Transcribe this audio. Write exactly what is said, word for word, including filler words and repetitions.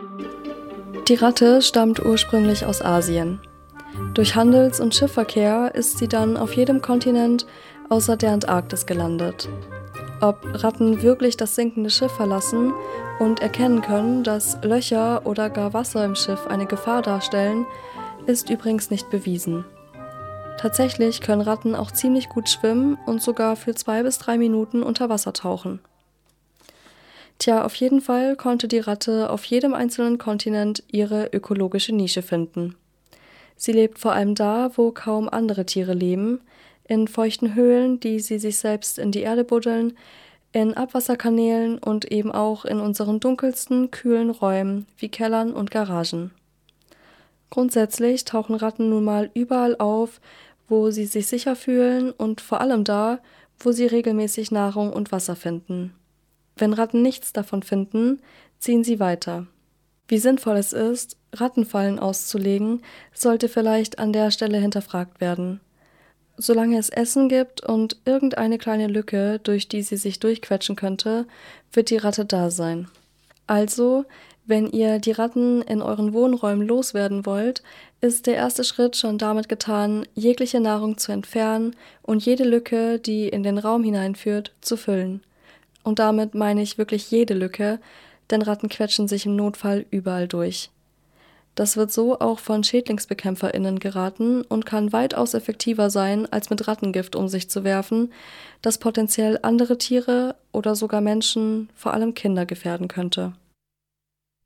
Die Ratte stammt ursprünglich aus Asien. Durch Handels- und Schiffverkehr ist sie dann auf jedem Kontinent außer der Antarktis gelandet. Ob Ratten wirklich das sinkende Schiff verlassen und erkennen können, dass Löcher oder gar Wasser im Schiff eine Gefahr darstellen, ist übrigens nicht bewiesen. Tatsächlich können Ratten auch ziemlich gut schwimmen und sogar für zwei bis drei Minuten unter Wasser tauchen. Tja, auf jeden Fall konnte die Ratte auf jedem einzelnen Kontinent ihre ökologische Nische finden. Sie lebt vor allem da, wo kaum andere Tiere leben, in feuchten Höhlen, die sie sich selbst in die Erde buddeln, in Abwasserkanälen und eben auch in unseren dunkelsten, kühlen Räumen wie Kellern und Garagen. Grundsätzlich tauchen Ratten nun mal überall auf, wo sie sich sicher fühlen und vor allem da, wo sie regelmäßig Nahrung und Wasser finden. Wenn Ratten nichts davon finden, ziehen sie weiter. Wie sinnvoll es ist, Rattenfallen auszulegen, sollte vielleicht an der Stelle hinterfragt werden. Solange es Essen gibt und irgendeine kleine Lücke, durch die sie sich durchquetschen könnte, wird die Ratte da sein. Also, wenn ihr die Ratten in euren Wohnräumen loswerden wollt, ist der erste Schritt schon damit getan, jegliche Nahrung zu entfernen und jede Lücke, die in den Raum hineinführt, zu füllen. Und damit meine ich wirklich jede Lücke, denn Ratten quetschen sich im Notfall überall durch. Das wird so auch von SchädlingsbekämpferInnen geraten und kann weitaus effektiver sein, als mit Rattengift um sich zu werfen, das potenziell andere Tiere oder sogar Menschen, vor allem Kinder, gefährden könnte.